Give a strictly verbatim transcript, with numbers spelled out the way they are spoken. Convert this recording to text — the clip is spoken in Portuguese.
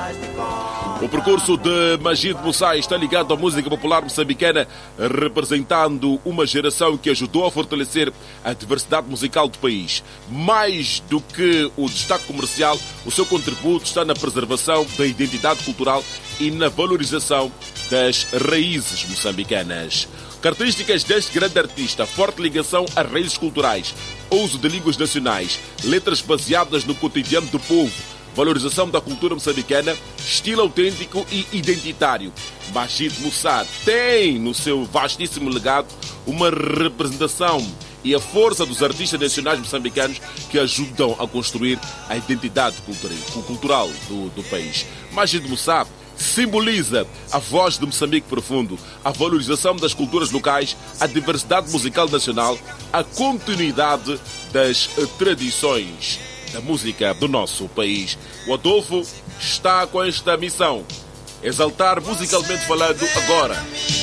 O percurso de Magid Moussa está ligado à música popular moçambicana, representando uma geração que ajudou a fortalecer a diversidade musical do país. Mais do que o destaque comercial, o seu contributo está na preservação da identidade cultural e na valorização das raízes moçambicanas. Características deste grande artista: forte ligação a raízes culturais, uso de línguas nacionais, letras baseadas no cotidiano do povo, valorização da cultura moçambicana, estilo autêntico e identitário. Magid Moussa tem no seu vastíssimo legado uma representação e a força dos artistas nacionais moçambicanos que ajudam a construir a identidade cultural do, do país. Magid Moussa simboliza a voz de Moçambique profundo, a valorização das culturas locais, a diversidade musical nacional, a continuidade das tradições da música do nosso país. O Adolfo está com esta missão: exaltar musicalmente falando agora